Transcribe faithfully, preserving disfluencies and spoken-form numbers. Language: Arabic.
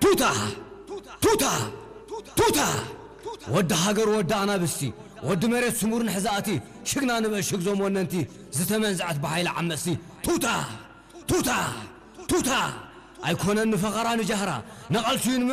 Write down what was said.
توتا توتا توتا ود هاجر ود أنا بستي ود مريت سمور حزاتي شقنا نبى شق زوم وننتي زتمن زعت بحيل عمسي توتا توتا توتا أيكون النفقران جهرة نقل سين